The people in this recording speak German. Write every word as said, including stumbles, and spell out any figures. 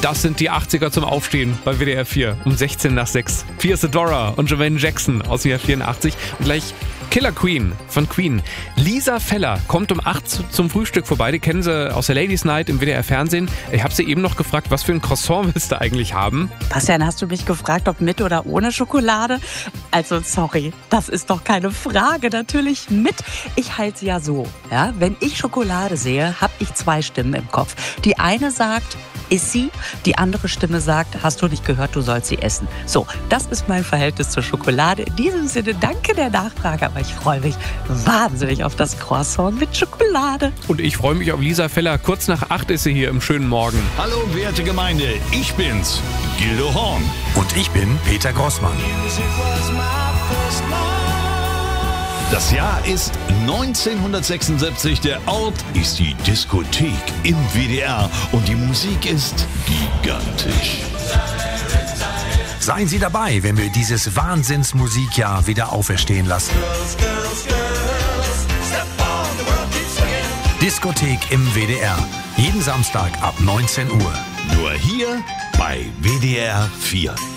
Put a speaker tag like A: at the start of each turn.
A: Das sind die achtziger zum Aufstehen bei W D R vier um sechzehn nach sechs. Fierce Adora und Jermaine Jackson aus dem Jahr vierundachtzig. Und gleich Killer Queen von Queen. Lisa Feller kommt um acht zum Frühstück vorbei. Die kennen sie aus der Ladies Night im W D R Fernsehen. Ich habe sie eben noch gefragt, was für ein Croissant willst du eigentlich haben?
B: Bastian, hast du mich gefragt, ob mit oder ohne Schokolade? Also sorry, das ist doch keine Frage. Natürlich mit. Ich halte sie ja so. Ja? Wenn ich Schokolade sehe, habe ich zwei Stimmen im Kopf. Die eine sagt, ist sie. Die andere Stimme sagt, hast du nicht gehört, du sollst sie essen. So, das ist mein Verhältnis zur Schokolade. In diesem Sinne, danke der Nachfrage, aber ich freue mich wahnsinnig auf das Croissant mit Schokolade.
A: Und ich freue mich auf Lisa Feller. Kurz nach acht ist sie hier im schönen Morgen.
C: Hallo, werte Gemeinde, ich bin's, Gildo Horn.
D: Und ich bin Peter Grossmann.
C: Das Jahr ist neunzehnhundertsechsundsiebzig, der Ort ist die Diskothek im W D R und die Musik ist gigantisch.
D: Seien Sie dabei, wenn wir dieses Wahnsinnsmusikjahr wieder auferstehen lassen. Diskothek im W D R. Jeden Samstag ab neunzehn Uhr.
C: Nur hier bei W D R vier.